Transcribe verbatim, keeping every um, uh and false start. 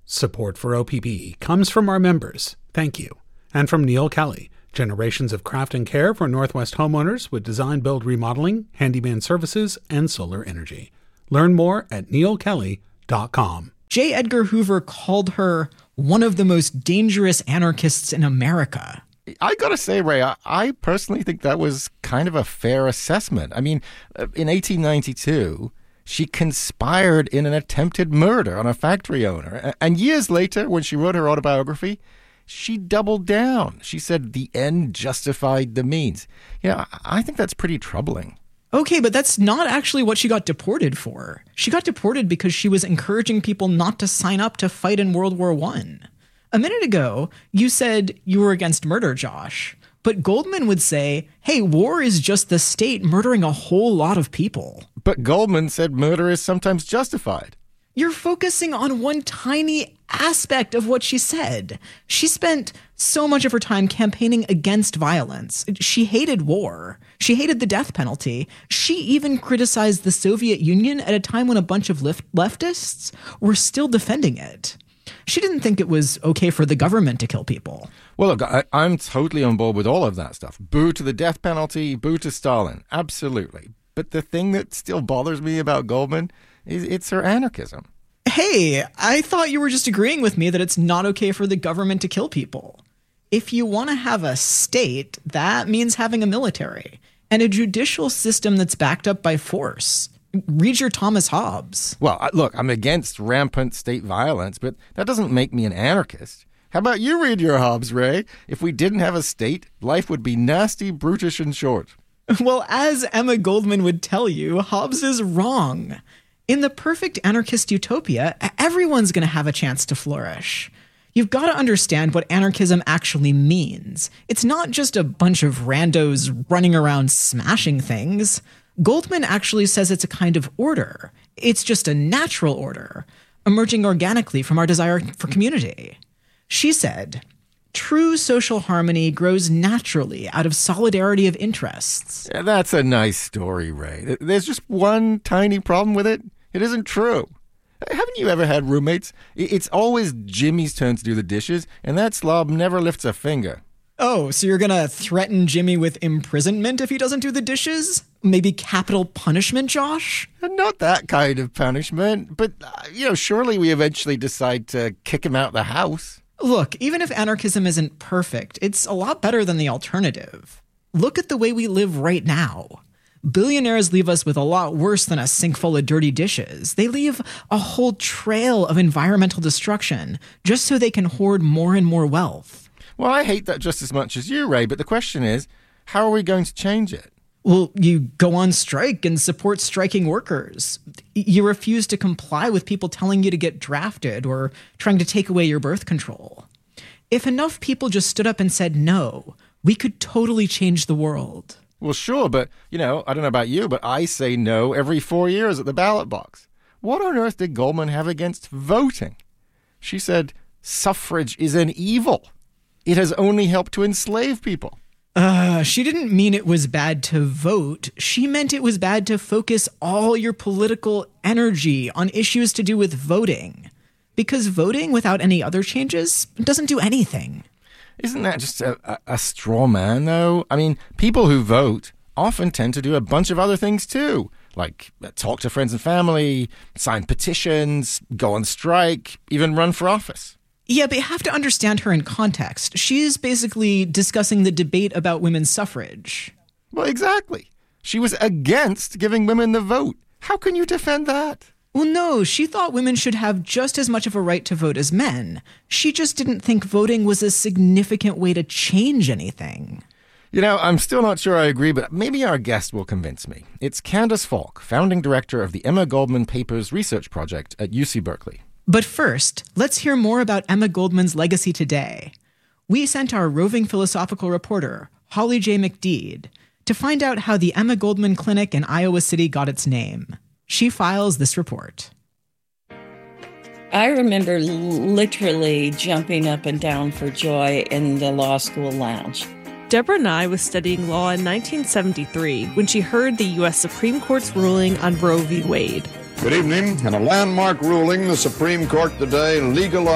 Support for O P B comes from our members. Thank you. And from Neil Kelly, generations of craft and care for Northwest homeowners with design, build, remodeling, handyman services, and solar energy. Learn more at neil kelly dot com. J. Edgar Hoover called her one of the most dangerous anarchists in America. I gotta say, Ray, I, I personally think that was kind of a fair assessment. I mean, in eighteen ninety-two, she conspired in an attempted murder on a factory owner. And years later, when she wrote her autobiography, she doubled down. She said the end justified the means. Yeah, I think that's pretty troubling. Okay, but that's not actually what she got deported for. She got deported because she was encouraging people not to sign up to fight in World War One. A minute ago, you said you were against murder, Josh. But Goldman would say, hey, war is just the state murdering a whole lot of people. But Goldman said murder is sometimes justified. You're focusing on one tiny aspect of what she said. She spent so much of her time campaigning against violence. She hated war. She hated the death penalty. She even criticized the Soviet Union at a time when a bunch of left- leftists were still defending it. She didn't think it was okay for the government to kill people. Well, look, I, I'm totally on board with all of that stuff. Boo to the death penalty, boo to Stalin. Absolutely. But the thing that still bothers me about Goldman is it's her anarchism. Hey, I thought you were just agreeing with me that it's not okay for the government to kill people. If you want to have a state, that means having a military and a judicial system that's backed up by force. Read your Thomas Hobbes. Well, look, I'm against rampant state violence, but that doesn't make me an anarchist. How about you read your Hobbes, Ray? If we didn't have a state, life would be nasty, brutish, and short. Well, as Emma Goldman would tell you, Hobbes is wrong. In the perfect anarchist utopia, everyone's going to have a chance to flourish. You've got to understand what anarchism actually means. It's not just a bunch of randos running around smashing things. Goldman actually says it's a kind of order. It's just a natural order, emerging organically from our desire for community. She said, true social harmony grows naturally out of solidarity of interests. Yeah, that's a nice story, Ray. There's just one tiny problem with it. It isn't true. Haven't you ever had roommates? It's always Jimmy's turn to do the dishes, and that slob never lifts a finger. Oh, so you're going to threaten Jimmy with imprisonment if he doesn't do the dishes? Maybe capital punishment, Josh? Not that kind of punishment, but, uh, you know, surely we eventually decide to kick him out of the house. Look, even if anarchism isn't perfect, it's a lot better than the alternative. Look at the way we live right now. Billionaires leave us with a lot worse than a sink full of dirty dishes. They leave a whole trail of environmental destruction just so they can hoard more and more wealth. Well, I hate that just as much as you, Ray, but the question is, how are we going to change it? Well, you go on strike and support striking workers. You refuse to comply with people telling you to get drafted or trying to take away your birth control. If enough people just stood up and said no, we could totally change the world. Well, sure, but, you know, I don't know about you, but I say no every four years at the ballot box. What on earth did Goldman have against voting? She said suffrage is an evil. It has only helped to enslave people. Uh, she didn't mean it was bad to vote. She meant it was bad to focus all your political energy on issues to do with voting. Because voting without any other changes doesn't do anything. Isn't that just a, a, a straw man, though? I mean, people who vote often tend to do a bunch of other things, too. Like talk to friends and family, sign petitions, go on strike, even run for office. Yeah, but you have to understand her in context. She's basically discussing the debate about women's suffrage. Well, exactly. She was against giving women the vote. How can you defend that? Well, no, she thought women should have just as much of a right to vote as men. She just didn't think voting was a significant way to change anything. You know, I'm still not sure I agree, but maybe our guest will convince me. It's Candace Falk, founding director of the Emma Goldman Papers Research Project at U C Berkeley. But first, let's hear more about Emma Goldman's legacy today. We sent our roving philosophical reporter, Holly J. McDeed, to find out how the Emma Goldman Clinic in Iowa City got its name. She files this report. I remember literally jumping up and down for joy in the law school lounge. Deborah Nye was studying law in nineteen seventy-three when she heard the U S Supreme Court's ruling on Roe v. Wade. Good evening. In a landmark ruling, the Supreme Court today legalized